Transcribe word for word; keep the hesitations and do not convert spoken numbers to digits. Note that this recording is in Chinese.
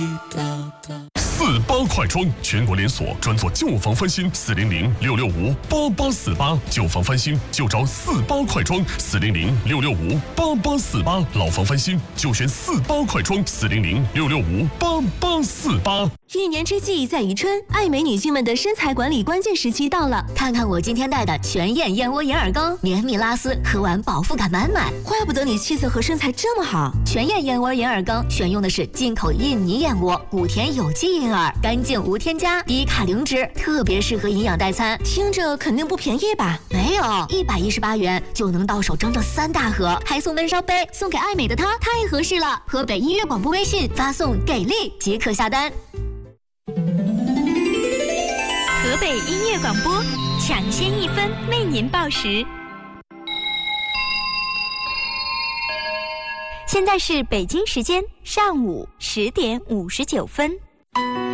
四八快装，全国连锁，专做旧房翻新。四零零六六五八八四八，旧房翻新就找四八快装。四零零六六五八八四八，老房翻新就选四八快装。四零零六六五八八四八。 一年之计在于春，爱美女性们的身材管理关键时期到了。 看看我今天带的全燕燕窝眼耳膏，绵密拉丝，喝完饱腹感满满。 怪不得你气色和身材这么好。 全燕燕窝眼耳膏选用的是进口印尼燕窝，古田有机银耳，干净无添加，低卡零脂，特别适合营养代餐。 听着肯定不便宜吧？ 没有，一百一十八元就能到手整整三大盒，还送温烧杯，送给爱美的她太合适了。河北音乐广播微信发送给力即可下单。 河北音乐广播，抢先一分为您报时。现在是北京时间上午十点五十九分。